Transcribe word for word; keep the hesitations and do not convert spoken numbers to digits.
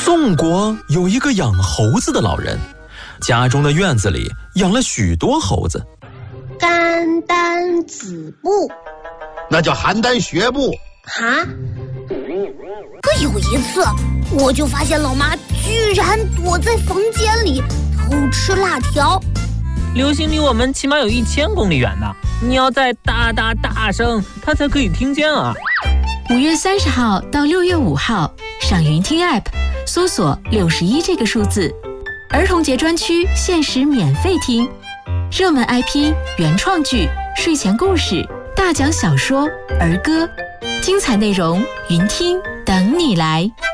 宋国有一个养猴子的老人，家中的院子里养了许多猴子。 肝胆子部， 那叫邯郸学步。 哈？可有一次，我就发现老妈居然躲在房间里偷吃辣条。 流星离我们起码有一千公里远呢，你要再大大大声，它才可以听见啊。 五月三十号到六月五号，上云听 App 搜索六十一这个数字，儿童节专区限时免费听，热门 I P、原创剧、睡前故事、大讲小说、儿歌，精彩内容云听等你来。